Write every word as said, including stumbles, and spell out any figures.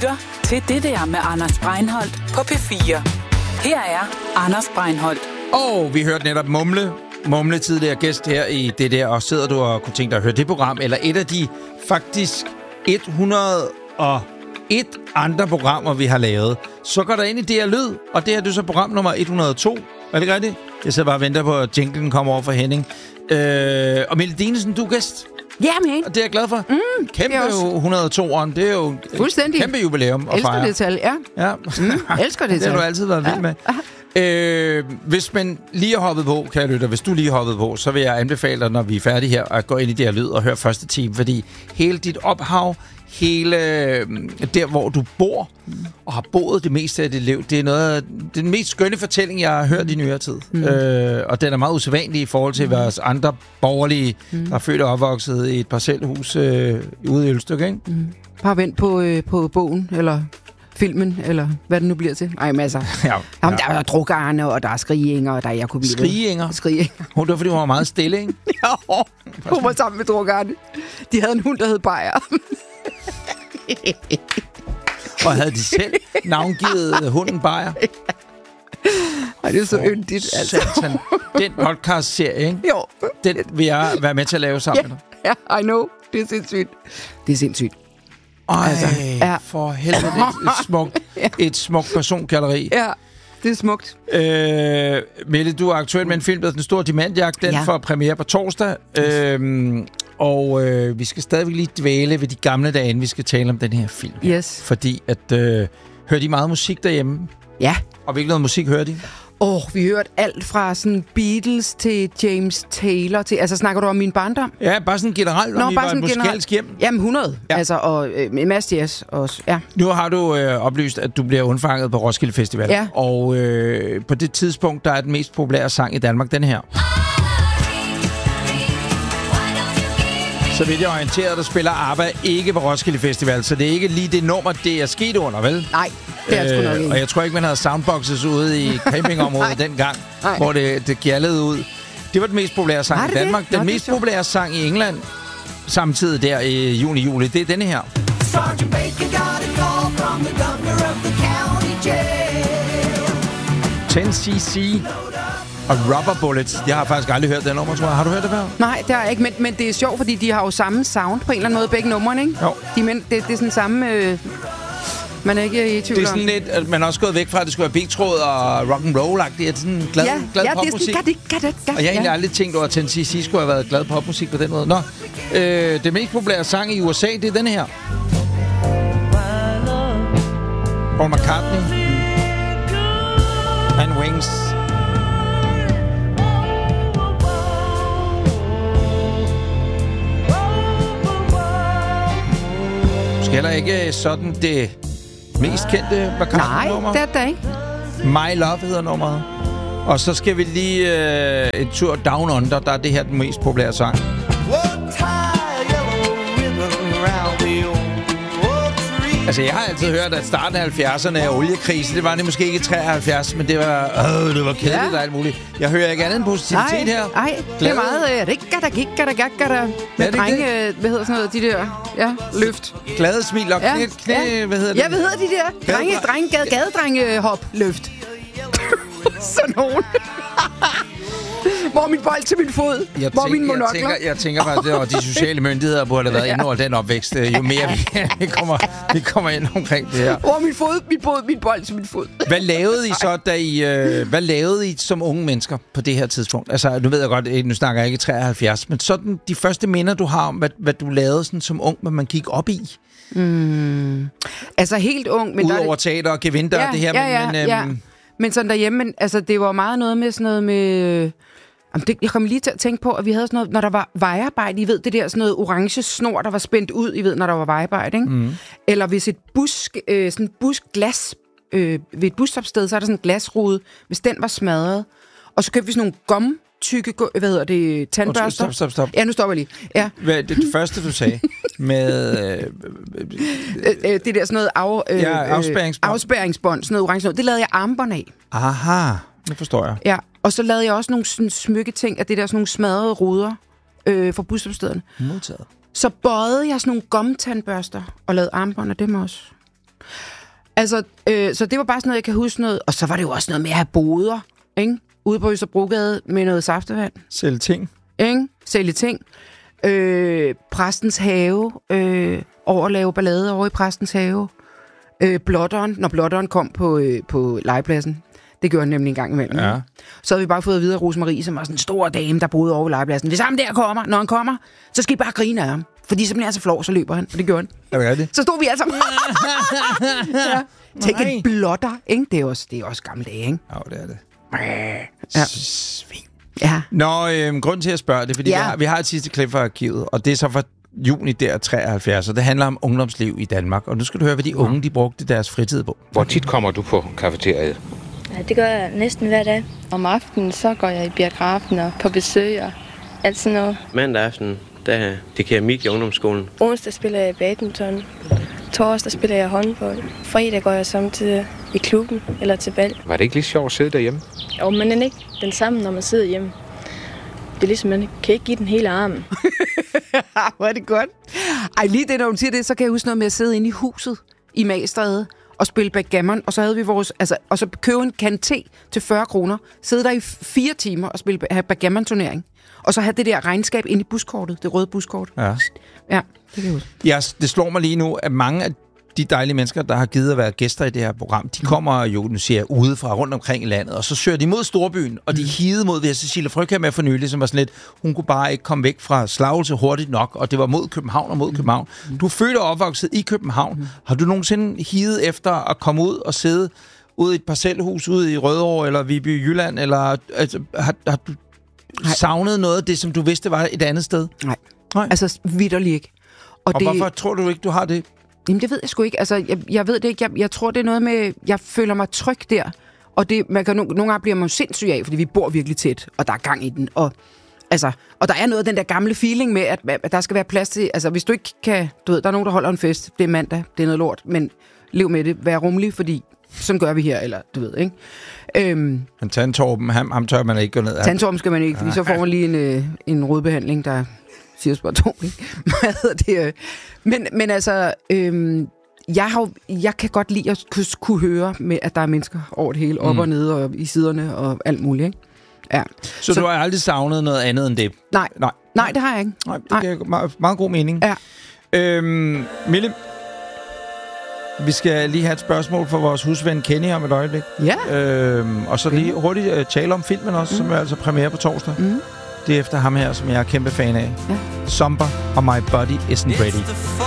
lytter til Det Der med Anders Breinholt på P fire. Her er Anders Breinholt. Og vi hørte netop Mumle, Mumle tidligere gæst her i Det Der, og sidder du og kunne tænke dig at høre det program, eller et af de faktisk et hundrede og et andre programmer, vi har lavet, så går der ind i det her lyd, og det her det er så program nummer et hundrede og to. Er det rigtigt? Jeg sidder bare og venter på, at jinglen kommer over for Henning. Øh, og Mille Dinesen, du er gæst. Ja, men. Og det er jeg glad for. Mm, kæmpe jo et hundrede og to'eren. Det er jo fuldstændig. Kæmpe jubilæum at fejre. Elsker det tal, ja. Ja. Mm, elsker det tal. Det har du altid været vild med. Øh, hvis man lige har hoppet på, kære lytter, hvis du lige har hoppet på, så vil jeg anbefale dig, når vi er færdige her, at gå ind i det her lyd og høre første time, fordi hele dit ophav, hele der, hvor du bor og har boet det meste af dit liv, det er noget af den mest skønne fortælling, jeg har hørt i nyere tid. Mm. Øh, og den er meget usædvanlig i forhold til vores andre borgerlige, mm. der er født og opvokset i et parcelhus øh, ude i Ølstykke, ikke? Mm. Bare vent på, øh, på bogen, eller filmen, eller hvad det nu bliver til. Ej, men altså, ja, jamen, ja. der er drukarne, og der er skriginger, og der er Jacob Lille. Skriginger? Skriginger. Hun, det var, fordi hun var meget stille, ikke? Ja, hun var sammen med drukarne. De havde en hund, der hed Bajer. Og havde de selv navngivet hunden Bajer? Ej, det er så yndigt, altså. Satan. Den podcast-serie, ikke? Jo. Den vil jeg være med til at lave sammen med dig. Ja, ja, I know. Det er sindssygt. Det er sindssygt. Ej, altså, ja. For helvede, et, et smukt, et smukt persongalleri. Ja, det er smukt. Øh, Mette, du er aktuel med en film, der hedder Den Store Diamantjagt. Den ja. får premiere på torsdag. Øh, og øh, vi skal stadigvæk lige dvæle ved de gamle dage, inden vi skal tale om den her film. Yes. Fordi at, øh, hører de meget musik derhjemme? Ja. Og hvilken noget musik hører de? Åh, oh, vi hørte alt fra sådan Beatles til James Taylor til... Altså, snakker du om min barndom? Ja, bare sådan generelt, om vi var et musikalsk hjem. Jamen, hundrede. Ja. Altså, og øh, en masse jazz også, ja. Nu har du øh, oplyst, at du bliver undfanget på Roskilde Festival. Ja. Og øh, på det tidspunkt, der er den mest populære sang i Danmark, den her. Så vidt jeg er orienteret, der spiller ABBA ikke på Roskilde Festival, så det er ikke lige det nummer, det er sket under, vel? Nej, det er øh, sgu nok ikke. Og jeg tror ikke, man havde soundboxes ude i campingområdet dengang, Nej. hvor det, det gjaldede ud. Det var den mest populære sang i Danmark. Den Nå, mest populære sang i England, samtidig der i juni-juli, det er denne her. ten C C og Rubber Bullets. Jeg har faktisk aldrig hørt det nummer, tror jeg. Har du hørt det før? Nej, det har jeg ikke, men, men det er sjovt, fordi de har jo samme sound på en eller anden måde, begge numrene, ikke? Jo. De, men, det, det er sådan samme... Øh, man er ikke i tvivl om. Det er sådan lidt, at man er også gået væk fra, at det skulle være B-tråd og rock'n'roll-agtigt. Det er sådan glad, ja, glad ja, popmusik. Ja, det er det. Og jeg har egentlig aldrig tænkt over, at ten C C skulle have været glad popmusik på den måde. Nå, øh, det mest populære sang i U S A, det er denne her. Paul McCartney. And Wings. Heller ikke sådan det mest kendte McCartney-nummer. Nej, det er det ikke. My Love hedder nummeret. Og så skal vi lige øh, en tur Down Under. Der er det her den mest populære sang. Altså, jeg har altid hørt, at starten af halvfjerdserne er oliekrise. Det var det måske ikke i treoghalvfjerds, men det var, øh, det var kedeligt ja. og alt muligt. Jeg hører ikke andet end positivitet ej, her. Nej, det er meget... Øh, rikkada, gikkada, gakkada. Med drenge... Øh, hvad hedder sådan noget? De der... Ja, løft. Glade smil og knæ... Ja, knæ ja. Hvad hedder det? Ja, hvad hedder de der? Drenge, drenge, gade, gadedrenge, hop, løft. Sådan nogen. Hvor min bold til min fod? Jeg Hvor tænker, min monokler? Jeg tænker, jeg tænker faktisk, at de sociale myndigheder burde have været ja. inde over den opvækst. Jo mere vi, vi, kommer, vi kommer ind omkring det her. Hvor min fod, min, bod, min bold til min fod. Hvad lavede I så, da I, øh, hvad lavede I som unge mennesker på det her tidspunkt? Altså, nu ved jeg godt, nu snakker jeg ikke treoghalvfjerds, men sådan de første minder, du har om, hvad, hvad du lavede sådan, som ung, hvad man gik op i? Mm. Altså helt ung. Men Udover det... teater og gevinter ja, og det her. Ja, ja, men, øhm... ja. Men sådan derhjemme, men, altså, det var meget noget med sådan noget med... Jamen, det, jeg kom lige til at tænke på, at vi havde sådan noget, når der var vejarbejde, I ved, det der sådan noget orange snor, der var spændt ud, I ved, når der var vejarbejde, ikke? Mm. Eller hvis et busk, øh, sådan buskglas, øh, ved et busstopsted, så er der sådan en glasrude, hvis den var smadret. Og så købte vi sådan nogle gum, tykke, hvad hedder det, tandbørster. Stop, stop, stop. Ja, nu stopper jeg lige. Ja. Hvad, det, det første, du sagde, med... Øh, øh, øh, det der sådan noget af, øh, ja, afspæringsbånd. afspæringsbånd, sådan noget orange snor, det lavede jeg armbånd af. Aha, nu forstår jeg. Ja. Og så lavede jeg også nogle sådan, smykke ting af det der sådan nogle smadrede ruder øh, fra busstopstederne. Modtaget. Så bøjede jeg sådan nogle gomtandbørster og lavede armbånd af dem også. Altså, øh, så det var bare sådan noget, jeg kan huske noget. Og så var det jo også noget med at have boder, ikke? Ude på Østerbrogade med noget saftevand. Sælge ting. Ikke? Sælge ting. Øh, Præstens Have. Øh, over at lave ballade over i Præstens Have. Øh, blotteren, når blotteren kom på, øh, på legepladsen. Det gjorde han nemlig en gang imellem. Ja. Så havde vi bare fået at vide af Rosemarie, som var sådan en stor dame, der boede over i legepladsen. Hvis ham der kommer, når han kommer, så skal I bare grine af ham. Fordi så bliver han så flov, så løber han. Og det gjorde han. Er det? Så stod vi alle sammen. Ja. Tænk en blotter, ikke? Det er også, det er også gamle dage, ikke? Ja, det er det. Ja. Svin. Ja. Nå, øh, grund til at spørge det, fordi ja. vi, har, vi har et sidste klip fra arkivet, og det er så fra juni der treoghalvfjerds, og det handler om ungdomsliv i Danmark. Og nu skal du høre, hvad de unge de brugte deres fritid på. Hvor tit kommer du på kafeteriet? Ja, det gør jeg næsten hver dag. Om aftenen, så går jeg i biografen og på besøg og alt sådan noget. Mandag aften, der er det keramik i ungdomsskolen. Onsdag spiller jeg badminton. Torsdag spiller jeg håndbold. Fredag går jeg samtidig i klubben eller til bal. Var det ikke lige sjovt at sidde derhjemme? Jo, men den er ikke den samme, når man sidder hjemme. Det er ligesom, man kan ikke give den hele armen. Hvor er det godt. Ej, lige det, når hun siger det, så kan jeg huske noget med at sidde inde i huset i Magstræde og spille backgammon, og så havde vi vores, altså, og så købe en kan te til fyrre kroner, sidde der i fire timer og spille have backgammon-turnering, og så have det der regnskab ind i buskortet, det røde buskort. Ja. Ja, det kan jeg huske. Ja, det slår mig lige nu, at mange af de dejlige mennesker, der har givet at være gæster i det her program, de kommer jo, nu siger jeg, udefra rundt omkring i landet, og så søger de mod Storbyen, og de hide mod, ved Cecilie Frøk her med for nylig, som var sådan lidt, hun kunne bare ikke komme væk fra Slagelse hurtigt nok, og det var mod København og mod København. Du er født og opvokset i København. Har du nogensinde hidet efter at komme ud og sidde ude i et parcelhus ude i Rødovre eller Viby Jylland, eller altså, har, har du Nej. savnet noget af det, som du vidste var et andet sted? Nej, Nej. altså vitterligt ikke. Og, og det... hvorfor tror du ikke, du har det? Jamen, det ved jeg sgu ikke. Altså, jeg, jeg ved det ikke. Jeg, jeg tror, det er noget med, jeg føler mig tryg der. Og det, man kan, nogle gange bliver man jo sindssyg af, fordi vi bor virkelig tæt, og der er gang i den. Og, altså, og der er noget af den der gamle feeling med, at, at der skal være plads til... Altså, hvis du ikke kan... Du ved, der er nogen, der holder en fest. Det er mandag. Det er noget lort. Men lev med det. Vær rummelig, fordi sådan gør vi her. Eller, du ved, ikke? Øhm, Men Tandtorben, ham, ham tør man ikke gå ned af. Tandtorben skal man ikke, fordi så får man lige en, øh, en rodbehandling, der... siger spørg to, ikke? Hvad hedder det? Men, men altså, øhm, jeg, har, jeg kan godt lide at kunne, kunne høre, med, at der er mennesker over det hele, op mm. og nede og i siderne og alt muligt, ikke? Ja. Så, så du har aldrig savnet noget andet end det? Nej, nej, nej det har jeg ikke. Nej, det giver meget, meget god mening. Ja. Øhm, Mille, vi skal lige have et spørgsmål fra vores husven Kenny om et øjeblik. Ja. Øhm, og så lige hurtigt uh, tale om filmen også, mm. som er altså premiere på torsdag. Mm. Det er efter ham her, som jeg er kæmpe fan af. Ja. Somber og My Body Isn't Ready.